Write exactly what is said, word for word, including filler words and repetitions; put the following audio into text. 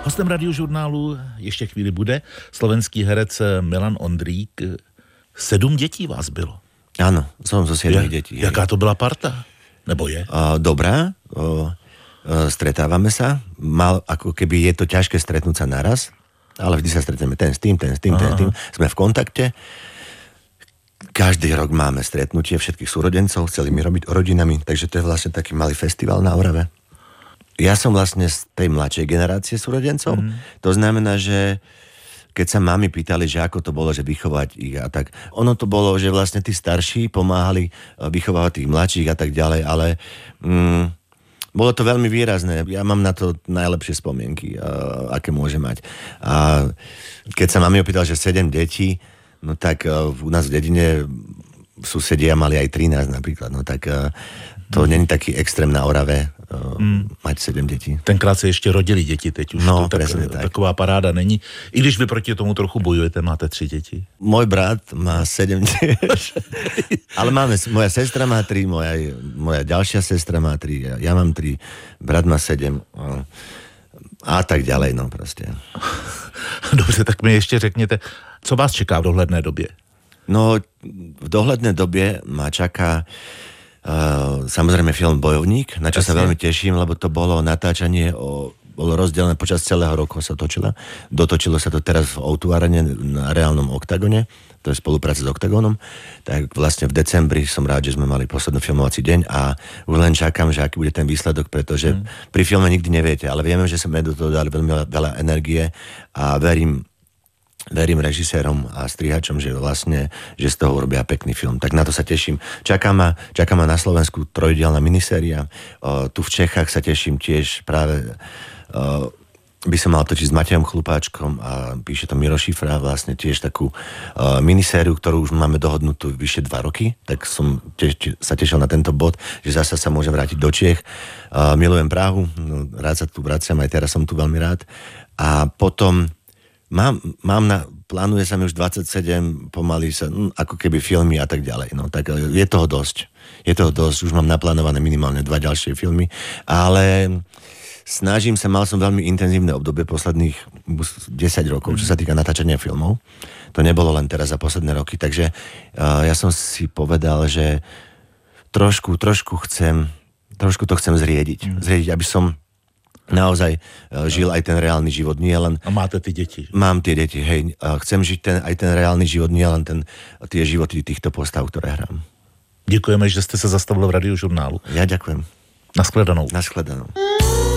Hostem Radiožurnálu ještě chvíli bude slovenský herec Milan Ondrík. Sedm dětí vás bylo. Áno, som zo siedmých detí. Jaká to byla parta? Nebo je? Uh, dobrá. Uh, uh, stretávame sa. Mal, ako keby je to ťažké stretnúť sa naraz, ale vždy sa stretneme ten s tým, ten s tým, Aha. ten s tým. Sme v kontakte. Každý rok máme stretnutie všetkých súrodencov, chceli mi robiť rodinami, takže to je vlastne taký malý festival na Orave. Ja som vlastne z tej mladšej generácie súrodencov. Mm. To znamená, že keď sa mami pýtali, že ako to bolo, že vychovať ich a tak, ono to bolo, že vlastne tí starší pomáhali vychovávať tých mladších a tak ďalej, ale mm, bolo to veľmi výrazné. Ja mám na to najlepšie spomienky, uh, aké môže mať. A keď sa mami opýtal, že sedem detí, no tak uh, u nás v dedine susedia mali aj trinásť napríklad, no tak uh, to mm. není taký extrém na Orave uh, mm. mať sedem detí. Tenkrát se ještě rodili děti, teď už no, to tak, tak. taková paráda není. I když vy proti tomu trochu bojujete, máte tři děti. Môj brat má sedem tiež. Ale máme, moja sestra má tri, moja, moja ďalšia sestra má tri, ja, ja mám tri, brat má sedem. A, a tak ďalej, no proste. Dobře, tak mi ještě řekněte, co vás čeká v dohledné době? No, v dohlednej době ma čaká uh, samozrejme film Bojovník, na čo Jasne. sa veľmi teším, lebo to bolo natáčanie, o, bolo rozdelené počas celého roku sa točilo. Dotočilo sa to teraz v ó dva Arene na reálnom Oktagone, to je spolupráca s Oktagonom. Tak vlastne v decembri som rád, že sme mali posledný filmovací deň a už len čakám, že aký bude ten výsledok, pretože mm. pri filme nikdy neviete, ale vieme, že sme do toho dali veľmi veľa energie a verím, verím režisérom a strihačom, že vlastne, že z toho urobia pekný film. Tak na to sa teším. Čaká ma, čaká ma na Slovensku trojdielna miniséria. O, tu v Čechách sa teším tiež práve o, by som mal točiť s Matejom Chlupáčkom a píše to Miro Šifra, vlastne tiež takú o, minisériu, ktorú už máme dohodnutú vyše dva roky, tak som tiež, sa tešil na tento bod, že zasa sa môžem vrátiť do Čiech. O, milujem Prahu, no, rád sa tu vraciam, aj teraz som tu veľmi rád. A potom Mám, mám na, plánuje sa mi už dvadsaťsedem, pomaly sa, hm, ako keby filmy a tak ďalej, no tak je toho dosť. Je toho dosť, už mám naplánované minimálne dva ďalšie filmy, ale snažím sa, mal som veľmi intenzívne obdobie posledných desať rokov, čo sa týka natáčania filmov. To nebolo len teraz za posledné roky, takže uh, ja som si povedal, že trošku, trošku chcem, trošku to chcem zriediť. Zriediť, aby som naozaj uh, žil aj ten reálny život, nie len... A máte ty deti. Mám tie deti, hej. Uh, chcem žiť ten, aj ten reálny život, nie len ten, tie životy týchto postav, ktoré hrám. Děkujeme, že jste se zastavil v Radiožurnálu. Ja ďakujem. Nashledanou. Nashledanou.